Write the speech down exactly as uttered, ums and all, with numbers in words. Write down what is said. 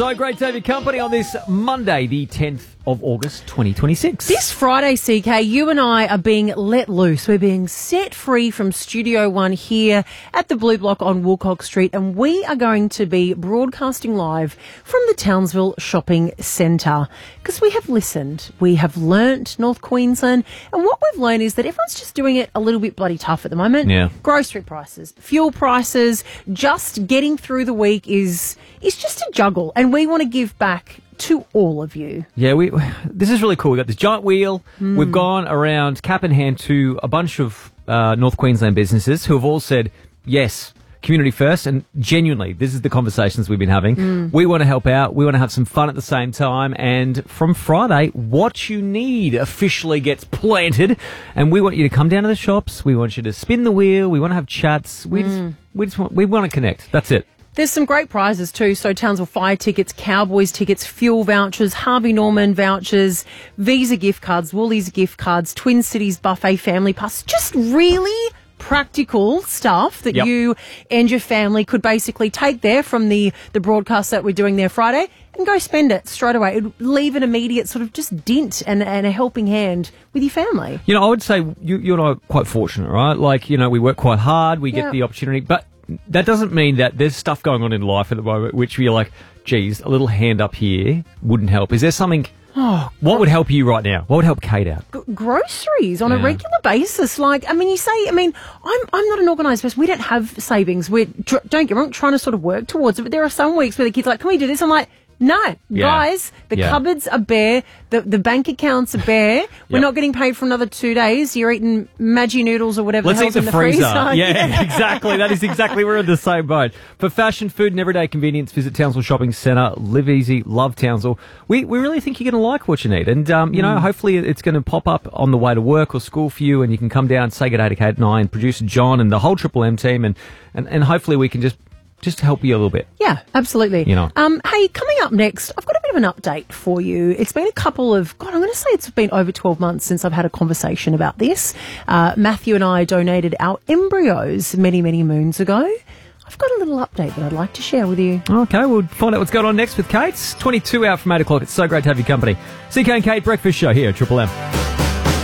So great to have your company on this Monday, the tenth of August, twenty twenty-six. This Friday, C K, you and I are being let loose. We're being set free from Studio One here at the Blue Block on Woolcock Street, and we are going to be broadcasting live from the Townsville Shopping Centre. Because we have listened, we have learnt North Queensland, and what we've learned is that everyone's just doing it a little bit bloody tough at the moment. Yeah. Grocery prices, fuel prices, just getting through the week is is just a juggle, and we want to give back to all of you. Yeah, we. This is really cool. We've got this giant wheel. Mm. We've gone around cap in hand to a bunch of uh, North Queensland businesses who have all said, yes, community first, and genuinely, this is the conversations we've been having. Mm. We want to help out. We want to have some fun at the same time. And from Friday, what you need officially gets planted. And we want you to come down to the shops. We want you to spin the wheel. We want to have chats. We, mm. just, we, just want, we want to connect. That's it. There's some great prizes too. So Townsville Fire tickets, Cowboys tickets, fuel vouchers, Harvey Norman vouchers, Visa gift cards, Woolies gift cards, Twin Cities buffet family pass. Just really practical stuff that yep. you and your family could basically take there from the, the broadcast that we're doing there Friday and go spend it straight away. It would leave an immediate sort of just dent and, and a helping hand with your family. You know, I would say you, you and I are quite fortunate, right? Like, you know, we work quite hard, we get yep. the opportunity, but that doesn't mean that there's stuff going on in life at the moment which we're like, geez, a little hand up here wouldn't help. Is there something... Oh, what would help you right now? What would help Kate out? G- groceries on yeah. a regular basis. Like, I mean, you say, I mean, I'm I'm not an organised person. We don't have savings. We're, tr- don't get me wrong, trying to sort of work towards it. But there are some weeks where the kids are like, can we do this? I'm like, no, yeah. guys, the yeah. cupboards are bare, the the bank accounts are bare. We're yep. not getting paid for another two days. You're eating Maggi noodles or whatever. Let's the eat the, in the freezer. freezer. Yeah, yeah, exactly. That is exactly. We're in the same boat. For fashion, food, and everyday convenience, visit Townsville Shopping Centre. Live easy, love Townsville. We we really think you're going to like what you need, and um, you mm. know, hopefully it's going to pop up on the way to work or school for you, and you can come down, say good day to Kate and I, and producer John and the whole Triple M team, and and, and hopefully we can just. Just to help you a little bit. Yeah, absolutely. You know. Um, hey, coming up next, I've got a bit of an update for you. It's been a couple of, God, I'm going to say it's been over twelve months since I've had a conversation about this. Uh, Matthew and I donated our embryos many, many moons ago. I've got a little update that I'd like to share with you. Okay, we'll find out what's going on next with Kate. twenty-two out from eight o'clock. It's so great to have your company. C K and Kate Breakfast Show here at Triple M.